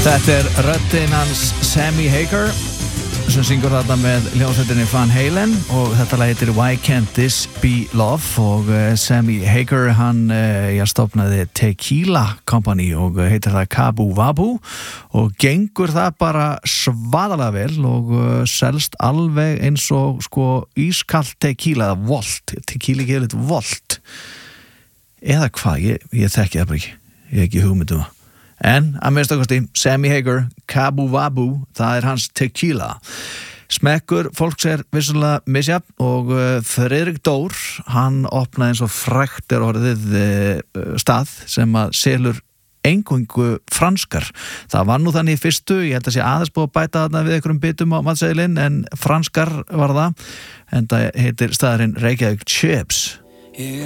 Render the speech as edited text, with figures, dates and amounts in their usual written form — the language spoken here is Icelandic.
Þetta röddin hans Sammy Hagar sem syngur þarna með hljómsveitinni Van Halen og þetta lag heitir Why Can't This Be Love og Sammy Hagar hann stofnaði Tequila Company og heitir það Kabu Wabu og gengur það bara svaðalega vel og selst alveg eins og sko ískalt tequila eða volt, tequila ekki litt volt eða hvað, ég þekki það bara ekki, ég hef ekki hugmynd það. En að minnstakosti Sammy Hagar, Kabu Wabu, það hans tequila. Smekkur fólks vissulega misjafn og Friðrik Dór, hann opnaði eins og frægt orðið stað sem að selur eingöngu franskar. Það var nú þannig í fyrstu, ég held að sé aðeins búið að bæta þarna við einhverjum bitum á matseðilinn, en franskar var það, en það heitir staðurinn Reykjavík Chips.